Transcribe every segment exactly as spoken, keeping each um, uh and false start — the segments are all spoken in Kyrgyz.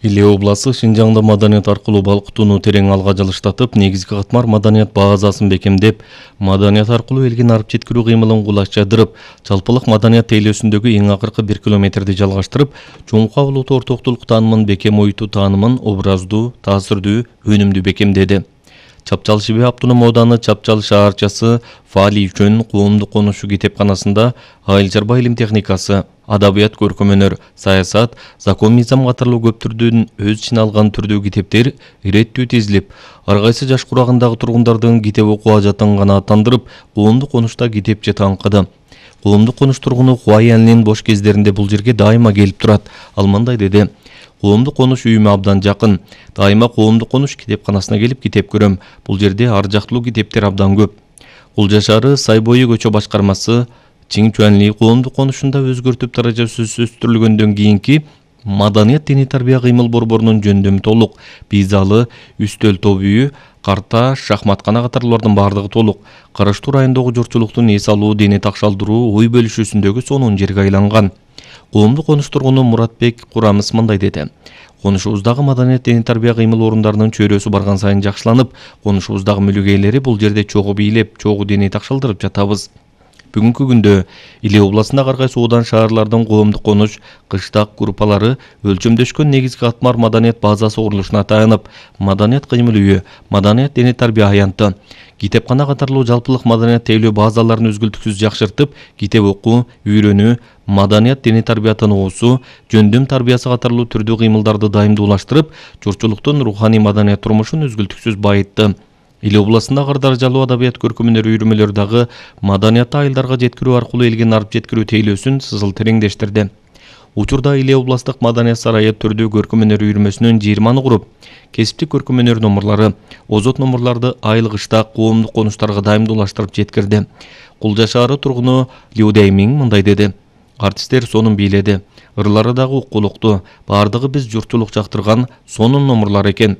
Иле обласы Шинжаңда маданият аркылуу балкытууну терең алга жылыштатып, негизги катмар маданият базасын бекемдеп, маданият аркылуу элге арып жеткирүү кыймылын кулачтырып, жалпылык маданият тейлөөсүндөгү эң акыркы бир километрди жалгаштырып, чоңку улуттуу ортоктулук таанымын бекем оюутуу таанымын образдуу, таасирдүү, өнүмдүү бекемдеди. Чапчал Шибе автоном ооданы Чапчал шаарчасы Фали үчүн коомдук конушу китепканасында айыл чарба илим техникасы, адабият, көркөм-өнөр, саясат, закон мыйзам катарлуу көп түрдүн өз ичине алган түрдүү китептер иреттүү тизилип, ар кайсы жаш курагындагы тургундардын китеп окуу ажатын канааттандырып, коомдук конушта китепче таңкыды. Коомдук конуш тургуну Хуай элинин бош кездеринде бул жерге дайыма келип турат. Ал мындай деди: коомдук конуш үйүмө абдан жакын. Дайыма коомдук конуш китепканасына келип китеп көрөм. Бул жерде ар жактуу китептер абдан көп. Кулжа шаары Сай бою көчө башкармасы Чиң-Чуанли коомдук конушунда өзгөртүп даражасы өстүрүлгөндөн кийинки маданият диний тарбия кыймыл борборунун жөндөмү толук. Би залы, үстөл топ үйү, карта, шахматкана катарлардын бардыгы толук. Караштуу райондогу журтчулуктун эс алуу, дене такшалдыруу, ой бөлүшүүсүндөгү сонун жерге айланган. Коомдук конуш тургуну Муратбек Курамыс мындай деди: конушубуздагы маданият диний тарбия кыймыл орундарынын чөйрөсү барган сайын жакшыланып, конушубуздагы мүлүгейлери бул жерде чогуу бийлеп, чогуу дене такшалдырып жатабыз. Бүгүнкү күндө Иле областындагы ар кайсы оодан шаарлардын коомдук конуш, кыштак группалары өлчөмдөшкөн негизги катмар маданият базасы курулушуна таянып, маданият кыймыл үйү, маданият дене тарбия аянты, китепкана катарлуу жалпылык маданият тейлөө базаларын үзгүлтүксүз жакшыртып, китеп окуу, үйрөнүү, маданият дене тарбиятын оосу, жөндөм тарбиясы катарлуу түрдүү кыймылдарды дайымдуулаштырып, журтчулуктун руханий маданият турмушун үзгүлтүксүз байытты. Иле областындагы ар даражалуу адабият, көркөм-өнөр үйрөмөлөрү дагы маданиятты айылдарга жеткирүү аркылуу элге арып жеткирүү тейлөөсүн сызыл тереңдештирди. Учурда Иле областык маданият сарайы түрдүү көркөм-өнөр үйрөмөсүнүн жыйырманы куруп, кесиптик көркөм-өнөр номурлары, озот номурларды айыл, кыштак, коомдук конуштарга дайымдуулаштырып жеткирди. Кулжа шаары тургуну Лю Дэймиң мындай деди: артисттер сонун бийледи, ырлары дагы уккулуктуу, бардыгы биз журтчулук жактырган сонун номурлар экен.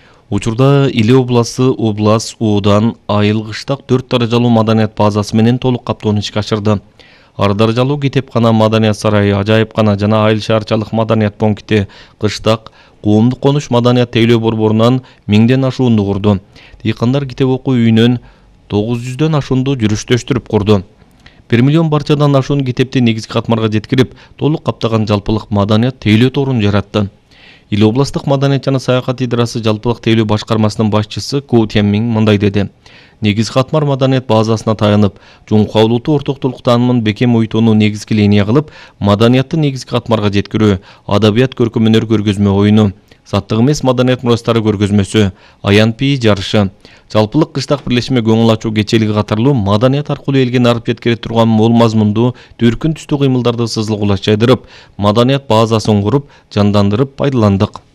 Учурда Иле обласы облас, оодан, айыл, кыштак төрт даражалуу маданият базасы менен толук каптоону ишке ашырды. Ар даражалуу китепкана, маданият сарайы, ажайыпкана жана айыл шаарчалык маданият пункти, кыштак, коомдук конуш маданият тейлөө борборунан миңден ашуунду курду. Дыйкандар китеп окуу үйүнөн тогуз жүздөн ашуунду жүрүштөштүрүп курду. бир миллион барчадан ашуун китепти негизги катмарга жеткирип, толук каптаган жалпылык маданият тейлөө торун жаратты. Иле областык маданият жана саякат идарасы жалпылык тейлөө башкармасынын башчысы Ку Тянмиң мындай деди: негизги катмар маданият базасына таянып, жуңку улуттуу ортоктулук таанымын бекем оюутууну негизги линия кылып, маданиятты негизги катмарга жеткирүү, адабият, көркөм-өнөр көргөзмө оюну, саттык эмес маданият мурастары көргөзмөсү, аян пии жарышы, жалпылык кыштак бирлешме көңүл ачуу кечелиги катарлуу маданият аркылуу элге арып жеткире турган мол мазмундуу, дүркүн түстүү кыймылдарды сызыл кулачайдырып, маданият базасын куруп, жандандырып пайдаландык.